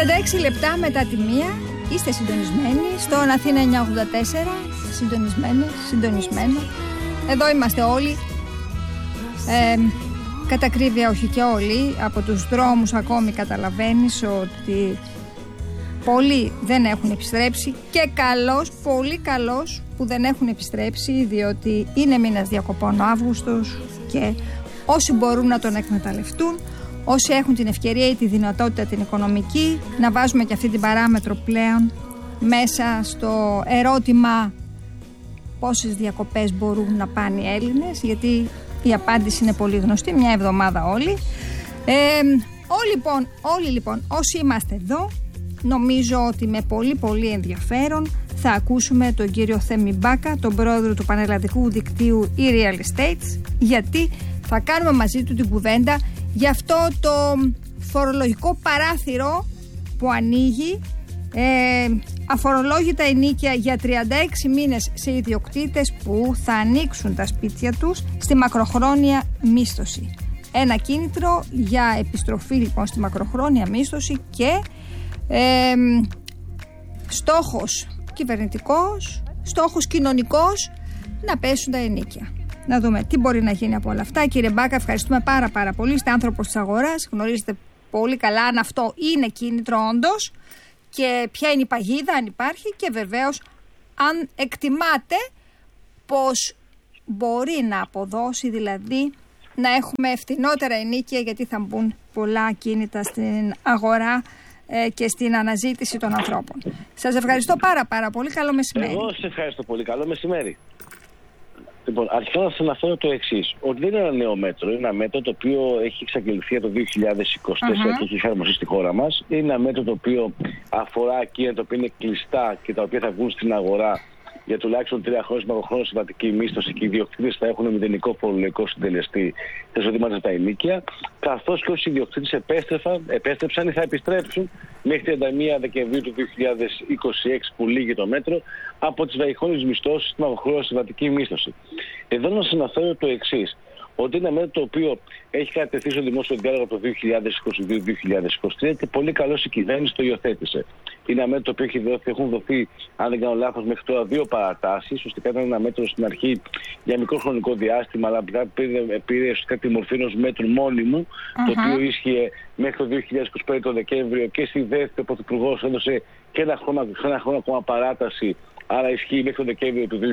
36 λεπτά μετά τη 1 είστε συντονισμένοι στον Αθήνα 984. Συντονισμένο. Εδώ είμαστε όλοι. Κατά ακρίβεια όχι και όλοι. Από τους δρόμους ακόμη καταλαβαίνεις ότι πολλοί δεν έχουν επιστρέψει και καλώς, πολύ καλώς που δεν έχουν επιστρέψει, διότι είναι μήνας διακοπών ο Αύγουστος και όσοι μπορούν να τον εκμεταλλευτούν, όσοι έχουν την ευκαιρία ή τη δυνατότητα την οικονομική, να βάζουμε και αυτή την παράμετρο πλέον μέσα στο ερώτημα πόσες διακοπές μπορούν να πάνε οι Έλληνες, γιατί η απάντηση είναι πολύ γνωστή, μια εβδομάδα όλοι. Όλοι λοιπόν όσοι είμαστε εδώ, νομίζω ότι με πολύ ενδιαφέρον θα ακούσουμε τον κύριο Θέμη Μπάκα, τον πρόεδρο του Πανελλαδικού Δικτύου e-Real Estates, γιατί θα κάνουμε μαζί του την κουβέντα για αυτό το φορολογικό παράθυρο που ανοίγει, αφορολόγητα ενοίκια για 36 μήνες σε ιδιοκτήτες που θα ανοίξουν τα σπίτια τους στη μακροχρόνια μίσθωση. Ένα κίνητρο για επιστροφή λοιπόν στη μακροχρόνια μίσθωση και στόχος κυβερνητικός, στόχος κοινωνικός, να πέσουν τα ενοίκια. Να δούμε τι μπορεί να γίνει από όλα αυτά. Κύριε Μπάκα, ευχαριστούμε πάρα πολύ. Είστε άνθρωπος της αγοράς, γνωρίζετε πολύ καλά αν αυτό είναι κίνητρο όντως και ποια είναι η παγίδα, αν υπάρχει, και βεβαίως αν εκτιμάτε πως μπορεί να αποδώσει, δηλαδή να έχουμε φθηνότερα ενοίκια, γιατί θα μπουν πολλά κίνητα στην αγορά και στην αναζήτηση των ανθρώπων. Σας ευχαριστώ πάρα πολύ. Καλό μεσημέρι. Εγώ σας ευχαριστώ πολύ. Καλό μεσημέρι. Λοιπόν, αρχικά να σας αναφέρω το εξής. Ότι δεν είναι ένα νέο μέτρο. Είναι ένα μέτρο το οποίο έχει εξαγγελθεί το 2024 και έχει εφαρμοστεί στη χώρα μας. Είναι ένα μέτρο το οποίο αφορά εκείνα τα οποία είναι κλειστά και τα οποία θα βγουν στην αγορά για τουλάχιστον 3 χρόνια μακροχρόνια συμβατική μίσθωση και οι ιδιοκτήτες θα έχουν μηδενικό φορολογικό συντελεστή στα εισοδήματα τα ενοίκια, καθώς και όσοι ιδιοκτήτες επέστρεψαν ή θα επιστρέψουν μέχρι 31 Δεκεμβρίου του 2026 που λύγει το μέτρο από τις βαϊχόνιες μισθώσεις στη μακροχρόνια συμβατική μίσθωση. Εδώ να σας αναφέρω το εξής. Ότι είναι ένα μέτρο το οποίο έχει κατατεθεί στο δημόσιο διάλογο το 2022-2023 και πολύ καλώς η κυβέρνηση το υιοθέτησε. Είναι ένα μέτρο το οποίο έχουν δοθεί, αν δεν κάνω λάθος, μέχρι τώρα 2 παρατάσεις. Ουσιαστικά ήταν ένα μέτρο στην αρχή για μικρό χρονικό διάστημα, αλλά μετά πήρε τη μορφή ενός μέτρου μόνιμου, το οποίο ίσχυε μέχρι το 2025 το Δεκέμβριο και στη δεύτερη ο Πρωθυπουργός έδωσε και ένα χρόνο ακόμα παράταση, άρα ισχύει μέχρι το Δεκέμβριο του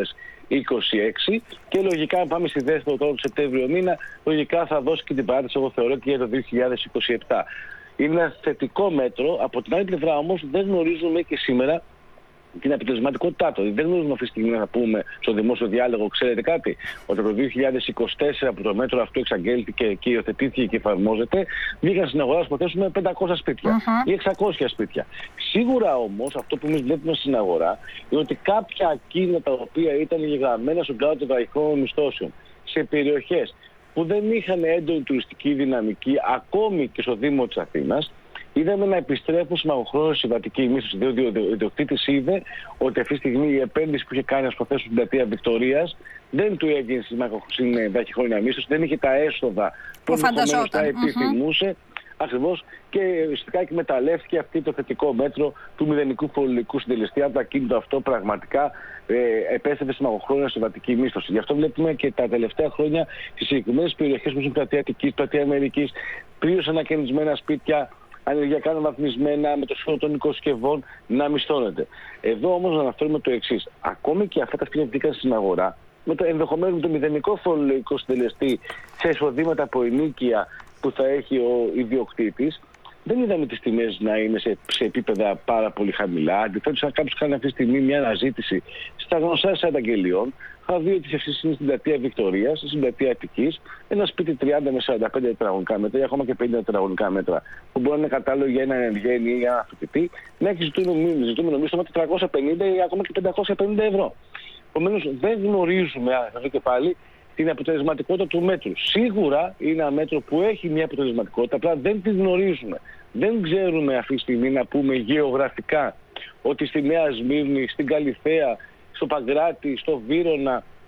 2026 και λογικά αν πάμε στη δεύτερη τώρα του Σεπτέμβριο μήνα, λογικά θα δώσει και την παράταση, εγώ θεωρώ, και για το 2027. Είναι ένα θετικό μέτρο. Από την άλλη πλευρά όμως δεν γνωρίζουμε και σήμερα την αποτελεσματικότητά του. Δεν γνωρίζουμε αυτή τη στιγμή να πούμε στο δημόσιο διάλογο, ξέρετε κάτι, ότι το 2024 που το μέτρο αυτό εξαγγέλθηκε και υιοθετήθηκε και εφαρμόζεται, βγήκαν στην αγορά να υποθέσουμε 500 σπίτια ή 600 σπίτια. Σίγουρα όμως αυτό που εμείς βλέπουμε στην αγορά είναι ότι κάποια ακίνητα τα οποία ήταν γεγραμμένα στον κλάδο των βαϊχόνιων μισθώσεων σε περιοχές που δεν είχαν έντονη τουριστική δυναμική, ακόμη και στο Δήμο της Αθήνας, είδαμε να επιστρέφουν στη μακροχρόνια συμβατική μίσθωση, διότι ο ιδιοκτήτης είδε ότι αυτή τη στιγμή η επένδυση που είχε κάνει να υποθέσουν στην πλατεία Βικτωρίας δεν του έγινε στην βραχυχρόνια μίσθωση, δεν είχε τα έσοδα που ενδεχομένως επιθυμούσε. Ακριβώς, και ουσιαστικά εκμεταλλεύτηκε αυτό το θετικό μέτρο του μηδενικού φορολογικού συντελεστή. Αν το ακίνητο αυτό πραγματικά επέστρεφε στη μακροχρόνια συμβατική μίσθωση. Γι' αυτό βλέπουμε και τα τελευταία χρόνια στις συγκεκριμένες περιοχές που είναι πλατεία Αττικής, πλατεία Αμερικής, πλήρως ανακαινισμένα σπίτια, ανεργειακά αναβαθμισμένα, με το σύνολο των οικοσκευών να μισθώνεται. Εδώ όμως να αναφέρουμε το εξής. Ακόμη και αυτά τα σπίτια που βγήκαν στην αγορά, με το ενδεχομένως το μηδενικό φορολογικό συντελεστή σε εισοδήματα από ενοίκια που θα έχει ο ιδιοκτήτης, δεν είδαμε τις τιμές να είναι σε επίπεδα πάρα πολύ χαμηλά. Αντιθέτως, αν κάποιος κάνει αυτή τη στιγμή μια αναζήτηση στα γνωστά site αγγελιών, θα δει ότι αυτή είναι στην πλατεία Βικτωρίας, στην πλατεία Αττικής, ένα σπίτι 30 με 45 τετραγωνικά μέτρα ή ακόμα και 50 τετραγωνικά μέτρα, που μπορεί να είναι κατάλληλο για έναν ενεργένη ή για ένα φοιτητή, να έχει ζητούμενο μίσθωμα 450 ή ακόμα και 550 ευρώ. Επομένως, δεν γνωρίζουμε, θα δω και πάλι, την αποτελεσματικότητα του μέτρου. Σίγουρα είναι ένα μέτρο που έχει μια αποτελεσματικότητα, απλά δεν τη γνωρίζουμε. Δεν ξέρουμε αυτή τη στιγμή να πούμε γεωγραφικά ότι στη Νέα Σμύρνη, στην Καλιθέα, στο Παγκράτη, στο Βύρωνα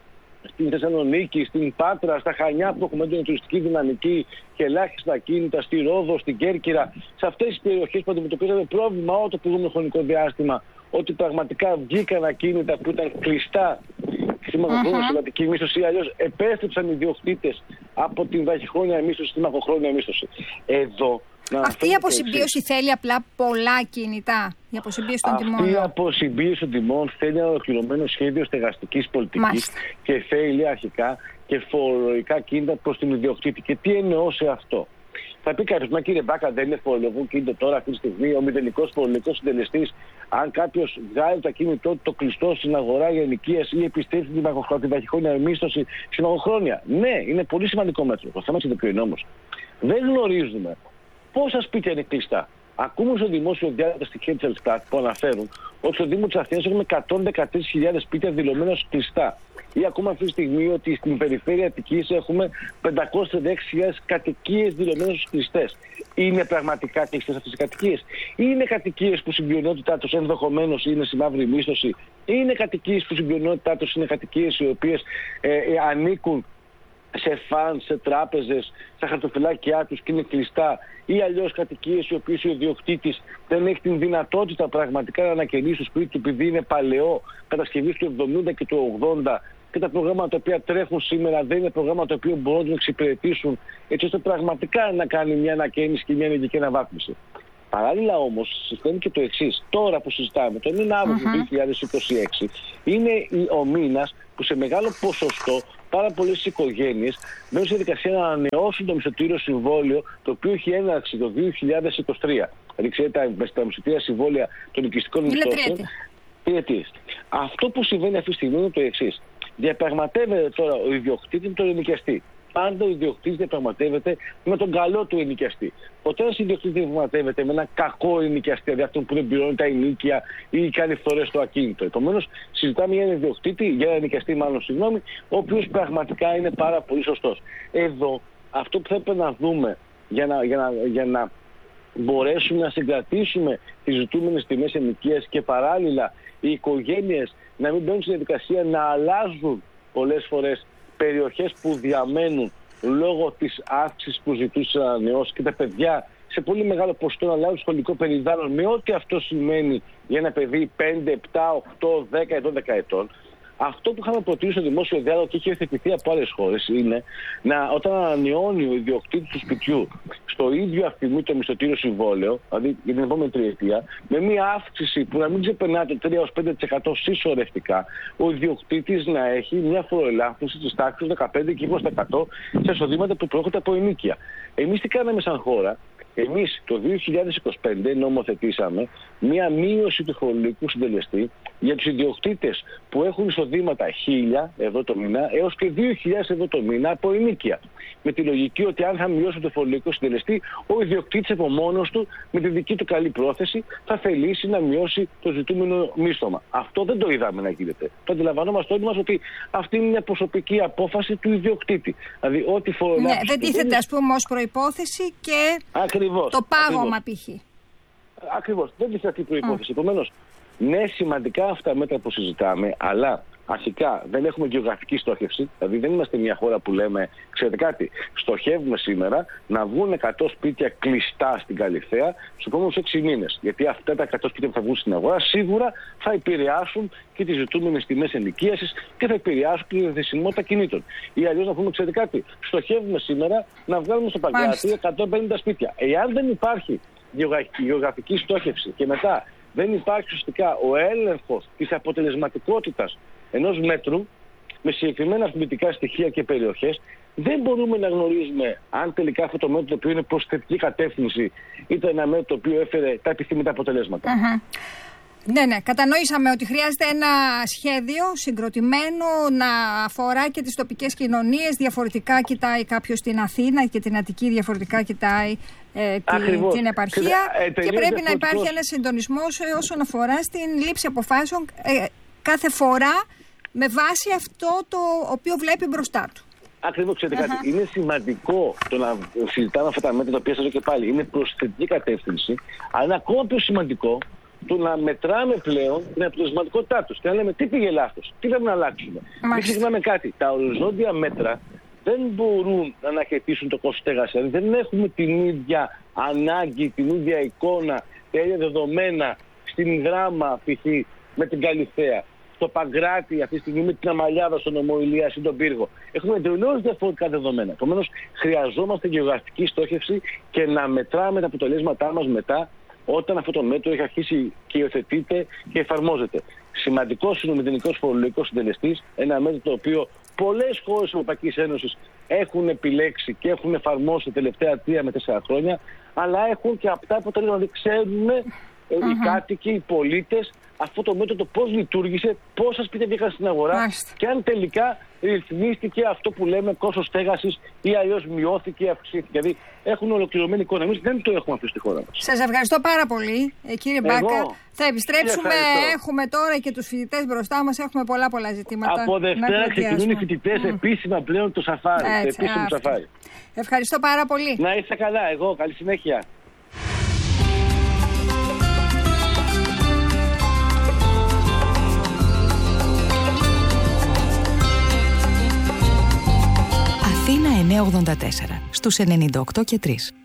στην Θεσσαλονίκη, στην Πάτρα, στα Χανιά που έχουμε έντονη τουριστική δυναμική και ελάχιστα ακίνητα, στη Ρόδο, στην Κέρκυρα, σε αυτές τις περιοχές που αντιμετωπίζαμε πρόβλημα όλο το προηγούμενο χρονικό διάστημα, ότι πραγματικά βγήκαν ακίνητα που ήταν κλειστά στη μακροχρόνια συμβατική μίσθωση ή αλλιώς επέστρεψαν οι ιδιοκτήτες από την βραχυχρόνια μίσθωση στη μακροχρόνια μίσθωση. Εδώ. Αυτή η αποσυμπίωση θέλει απλά πολλά κινητά, η αποσυμπίωση των τιμών. Αυτή η αποσυμπίωση των τιμών θέλει ένα ολοκληρωμένο σχέδιο στεγαστικής πολιτικής και θέλει αρχικά και φορολογικά κίνητα προς την ιδιοκτήτη. Και τι εννοώ σε αυτό? Θα πει κάποιος, μα κύριε Μπάκα, δεν είναι φορολογικό κίνητο τώρα αυτή τη στιγμή ο μηδενικός φορολογικός συντελεστής? Αν κάποιος βγάλει το ακίνητό το κλειστό στην αγορά για ενοικίας ή επιστρέφει την βραχυχρόνια μίσθωση στην μακροχρόνια? Ναι, είναι πολύ σημαντικό μέτρο. Το θέμα είναι ποιο είναι όμως. Δεν γνωρίζουμε πόσα σπίτια είναι κλειστά. Ακούμε στο δημόσιο διάλογο στοιχεία της Ελστάτ που αναφέρουν ότι στο Δήμο της Αθήνας έχουμε 113.000 σπίτια δηλωμένα ως κλειστά. Ή ακούμε αυτή τη στιγμή ότι στην περιφέρεια Αττικής έχουμε 536.000 κατοικίες δηλωμένες ως κλειστές. Είναι πραγματικά κλειστές αυτές οι κατοικίες? Ή είναι κατοικίες που συμπληρονότητά τους ενδεχομένως είναι στη μαύρη μίσθωση? Ή είναι κατοικίες που συμπληρονότητά τους είναι κατοικίες οι οποίες ανήκουν σε φαν, σε τράπεζες, στα χαρτοφυλάκια τους και είναι κλειστά? Ή αλλιώς κατοικίες οι οποίες ο ιδιοκτήτης δεν έχει την δυνατότητα πραγματικά να ανακαινήσει το σπίτι του επειδή είναι παλαιό, κατασκευής του 70 και του 80 και τα προγράμματα τα οποία τρέχουν σήμερα δεν είναι προγράμματα τα οποία μπορούν να τον εξυπηρετήσουν έτσι ώστε πραγματικά να κάνει μια ανακαίνιση και μια ενεργειακή αναβάθμιση. Παράλληλα όμως, συστήνει και το εξής. Τώρα που συζητάμε, το μήνα Αύγουστο 2026, είναι ο μήνας που σε μεγάλο ποσοστό πάρα πολλές οικογένειες μπαίνουν στη διαδικασία να ανανεώσουν το μισθωτήριο συμβόλαιο το οποίο έχει έναρξει το 2023. Δηλαδή, ξέρετε, τα μισθωτήρια συμβόλαια των οικιστικών μισθώσεων. Τριετίες. Αυτό που συμβαίνει αυτή τη στιγμή είναι το εξής. Διαπραγματεύεται τώρα ο ιδιοκτήτης με τον ενοικιαστή. Πάντα ο ιδιοκτήτης διαπραγματεύεται με τον καλό του ενοικιαστή. Ποτέ ένας ιδιοκτήτης διαπραγματεύεται με έναν κακό ενοικιαστή, δηλαδή αυτόν που δεν πληρώνει τα ενοίκια ή κάνει φθορές στο ακίνητο. Επομένως, συζητάμε για έναν ιδιοκτήτη, για έναν ενοικιαστή, ο οποίος πραγματικά είναι πάρα πολύ σωστός. Εδώ, αυτό που θα έπρεπε να δούμε για να μπορέσουμε να συγκρατήσουμε τις ζητούμενες τιμές ενοικίας και παράλληλα οι οικογένειες να μην μπαίνουν στη διαδικασία να αλλάζουν πολλές φορές περιοχές που διαμένουν λόγω της αύξησης που ζητούν στις ανανεώσεις και τα παιδιά σε πολύ μεγάλο ποσοστό να αλλάζουν σχολικό περιβάλλον με ό,τι αυτό σημαίνει για ένα παιδί 5, 7, 8, 10, 12 ετών. Αυτό που είχαμε προτείνει στο δημόσιο διάλογο και έχει υιοθετηθεί από άλλες χώρες είναι όταν ανανεώνει ο ιδιοκτήτης του σπιτιού στο ίδιο αυτή το μισθωτήριο συμβόλαιο, δηλαδή για την επόμενη τριετία, με μια αύξηση που να μην ξεπερνά το 3-5% συσσωρευτικά, ο ιδιοκτήτης να έχει μια φοροελάφρυνση της τάξης 15 και 20% σε εισοδήματα που προέρχονται από ενοίκια. Εμείς τι κάναμε σαν χώρα? Εμείς το 2025 νομοθετήσαμε μία μείωση του φορολογικού συντελεστή για τους ιδιοκτήτες που έχουν εισοδήματα 1.000 ευρώ το μήνα έως και 2.000 ευρώ το μήνα από ενοίκια. Με τη λογική ότι αν θα μειώσει το φορολογικό συντελεστή, ο ιδιοκτήτης από μόνος του, με τη δική του καλή πρόθεση, θα θελήσει να μειώσει το ζητούμενο μίσθωμα. Αυτό δεν το είδαμε να γίνεται. Το αντιλαμβανόμαστε όλοι μας ότι αυτή είναι μια προσωπική απόφαση του ιδιοκτήτη. Δηλαδή, ό,τι φορολογικό. Ναι, δεν τίθεται, ας πούμε, ως προϋπόθεση και το πάγωμα π.χ. Ακριβώς. Δεν τίθεται αυτή η προϋπόθεση. Επομένως, ναι, σημαντικά αυτά τα μέτρα που συζητάμε, αλλά αρχικά δεν έχουμε γεωγραφική στόχευση. Δηλαδή, δεν είμαστε μια χώρα που λέμε, ξέρετε κάτι, στοχεύουμε σήμερα να βγουν 100 σπίτια κλειστά στην Καλιθέα στους επόμενους 6 μήνες. Γιατί αυτά τα 100 σπίτια που θα βγουν στην αγορά σίγουρα θα επηρεάσουν και τις ζητούμενες τιμές ενοικίασης και θα επηρεάσουν και τη διαθεσιμότητα κινήτων. Ή αλλιώς να πούμε, ξέρετε κάτι, στοχεύουμε σήμερα να βγάλουμε στο Παγκράτη 150 σπίτια. Εάν δεν υπάρχει γεωγραφική στόχευση και μετά δεν υπάρχει ουσιαστικά ο έλεγχος της αποτελεσματικότητας ενός μέτρου με συγκεκριμένα αριθμητικά στοιχεία και περιοχές, δεν μπορούμε να γνωρίζουμε αν τελικά αυτό το μέτρο το οποίο είναι προς θετική κατεύθυνση ήταν ένα μέτρο το οποίο έφερε τα επιθυμητά αποτελέσματα. Ναι, κατανοήσαμε ότι χρειάζεται ένα σχέδιο συγκροτημένο να αφορά και τις τοπικές κοινωνίες. Διαφορετικά κοιτάει κάποιος την Αθήνα και την Αττική, διαφορετικά κοιτάει την επαρχία και πρέπει να υπάρχει ένας συντονισμός όσον αφορά στην λήψη αποφάσεων κάθε φορά με βάση αυτό το οποίο βλέπει μπροστά του. Ακριβώς, ξέρετε κάτι. Είναι σημαντικό το να συζητάμε αυτά τα μέτρα τα οποία σας λέω και πάλι είναι προς θετική κατεύθυνση, αλλά είναι ακόμα πιο σημαντικό του να μετράμε πλέον την αποτελεσματικότητά τους και να λέμε τι πήγε λάθος, τι πρέπει να αλλάξουμε. Μην ξεχνάμε κάτι. Τα οριζόντια μέτρα δεν μπορούν να αναχαιτήσουν το κόστος στέγασης. Δηλαδή δεν έχουμε την ίδια ανάγκη, την ίδια εικόνα, τα ίδια δεδομένα στην Δράμα π.χ. με την Καλυθέα, στο Παγκράτη αυτή τη στιγμή με την Αμαλιάδα, στον νομό Ηλίας ή τον Πύργο. Έχουμε τελείως διαφορετικά δεδομένα. Επομένως, χρειαζόμαστε γεωγραφική στόχευση και να μετράμε τα αποτελέσματά μας μετά, όταν αυτό το μέτρο έχει αρχίσει και υιοθετείται και εφαρμόζεται. Σημαντικός είναι ο μηδενικός φορολογικός συντελεστής, ένα μέτρο το οποίο πολλές χώρες της Ευρωπαϊκής Ένωσης έχουν επιλέξει και έχουν εφαρμόσει τα τελευταία 3 με 4 χρόνια, αλλά έχουν και αυτά αποτελέσματα. Δηλαδή ξέρουν οι κάτοικοι, οι πολίτες, αυτό το μέτρο το πώς λειτουργήσε, πόσα σπίτια βγήκαν στην αγορά και αν τελικά ρυθμίστηκε αυτό που λέμε κόστος στέγασης ή αλλιώς μειώθηκε ή αυξήθηκε. Δηλαδή έχουν ολοκληρωμένη εικόνα. Εμείς δεν το έχουμε αυτό στη χώρα μας. Σας ευχαριστώ πάρα πολύ, κύριε Μπάκα. Θα επιστρέψουμε. Έχουμε τώρα και τους φοιτητές μπροστά μας. Έχουμε πολλά ζητήματα. Από Δευτέρα ξεκινούν οι φοιτητές επίσημα πλέον το σαφάρι. Το επίσημο σαφάρι. Ευχαριστώ πάρα πολύ. Να είστε καλά. Καλή συνέχεια. Αθήνα 984 στους 98 και 3.